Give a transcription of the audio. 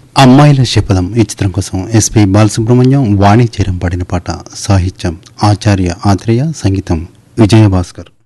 అమ్మాయిల శపథం ఈ చిత్రం కోసం ఎస్పి బాలసుబ్రహ్మణ్యం వాణి చేరం పాడిన పాట. సాహిత్యం ఆచార్య ఆత్రేయ, సంగీతం విజయభాస్కర్.